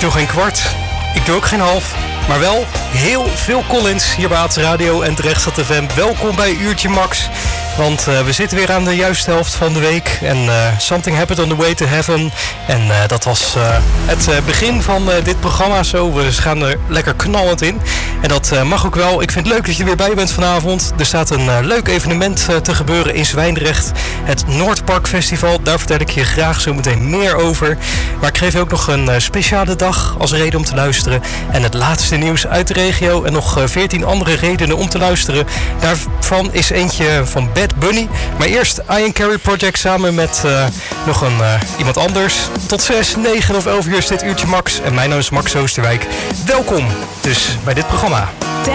doe geen kwart, ik doe ook geen half, maar wel heel veel Collins hier bij AT Radio en Drechtstad FM. Welkom bij Uurtje Max, want we zitten weer aan de juiste helft van de week. En Something Happened on the Way to Heaven. En dat was het begin van dit programma zo. We gaan er lekker knallend in. En dat mag ook wel. Ik vind het leuk dat je er weer bij bent vanavond. Er staat een leuk evenement te gebeuren in Zwijndrecht. Het Noordpark Festival. Daar vertel ik je graag zo meteen meer over. Maar ik geef je ook nog een speciale dag als reden om te luisteren. En het laatste nieuws uit de regio. En nog 14 andere redenen om te luisteren. Daarvan is eentje van Bad Bunny. Maar eerst Ian Carey Project samen met nog iemand anders. Tot 6, 9 of 11 uur is dit Uurtje Max. En mijn naam is Max Oosterwijk. Welkom dus bij dit programma.